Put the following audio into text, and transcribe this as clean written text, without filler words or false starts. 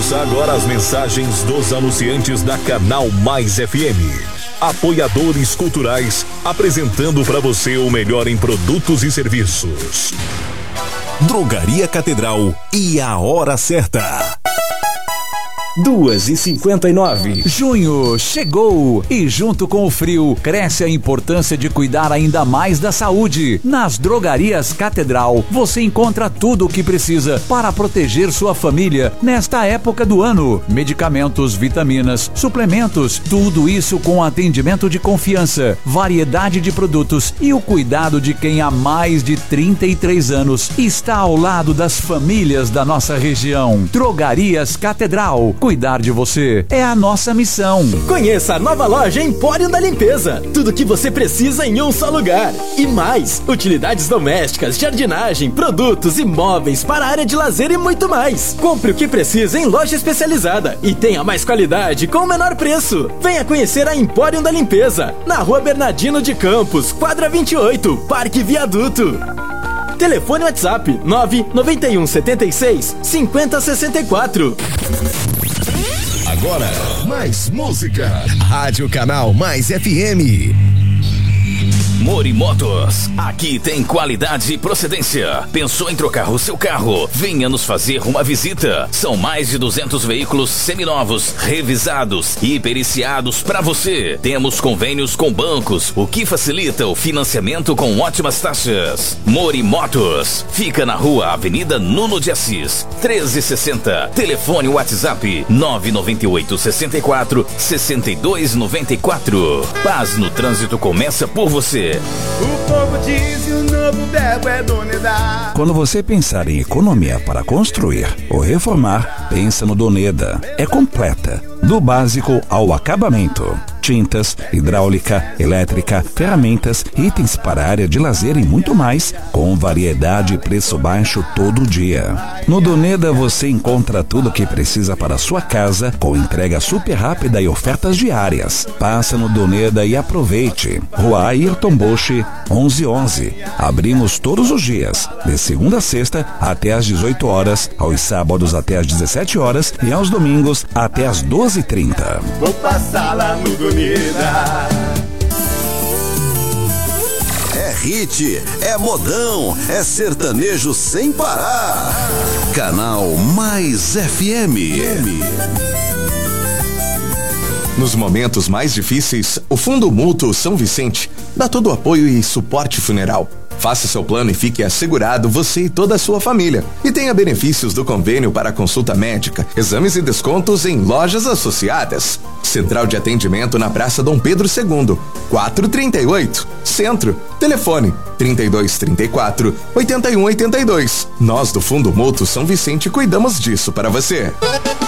Ouça agora as mensagens dos anunciantes da Canal Mais FM. Apoiadores culturais, apresentando para você o melhor em produtos e serviços. Drogaria Catedral e a hora certa. 2h59. Junho chegou e junto com o frio cresce a importância de cuidar ainda mais da saúde. Nas Drogarias Catedral você encontra tudo o que precisa para proteger sua família nesta época do ano. Medicamentos, vitaminas, suplementos, tudo isso com atendimento de confiança, variedade de produtos e o cuidado de quem há mais de 33 anos está ao lado das famílias da nossa região. Drogarias Catedral. Cuidar de você é a nossa missão. Conheça a nova loja Empório da Limpeza. Tudo que você precisa em um só lugar. E mais, utilidades domésticas, jardinagem, produtos e móveis para a área de lazer e muito mais. Compre o que precisa em loja especializada e tenha mais qualidade com o menor preço. Venha conhecer a Empório da Limpeza, na Rua Bernardino de Campos, quadra 28, Parque Viaduto. Telefone WhatsApp 991 76 5064. Agora, mais música. Rádio Canal Mais FM. Morimotos, aqui tem qualidade e procedência. Pensou em trocar o seu carro? Venha nos fazer uma visita. São mais de 200 veículos seminovos, revisados e periciados para você. Temos convênios com bancos, o que facilita o financiamento com ótimas taxas. Morimotos, fica na rua Avenida Nuno de Assis, 1360. Telefone WhatsApp 998 64 6294. Paz no trânsito começa por você. O povo diz e o novo verbo é Doneda. Quando você pensar em economia para construir ou reformar, pensa no Doneda. É completa, do básico ao acabamento. Tintas, hidráulica, elétrica, ferramentas, itens para a área de lazer e muito mais, com variedade e preço baixo todo dia. No Doneda você encontra tudo o que precisa para a sua casa, com entrega super rápida e ofertas diárias. Passa no Doneda e aproveite. Rua Ayrton Bosch, 1111. Abrimos todos os dias, de segunda a sexta até às 18 horas, aos sábados até às 17 horas e aos domingos até às 12h30. Vou passar lá no Doneda. É hit, é modão, é sertanejo sem parar. Canal Mais FM. Nos momentos mais difíceis, o Fundo Mútuo São Vicente dá todo o apoio e suporte funeral. Faça seu plano e fique assegurado você e toda a sua família. E tenha benefícios do convênio para consulta médica, exames e descontos em lojas associadas. Central de atendimento na Praça Dom Pedro II, 438, Centro. Telefone 3234 8182. Nós do Fundo Mútuo São Vicente cuidamos disso para você.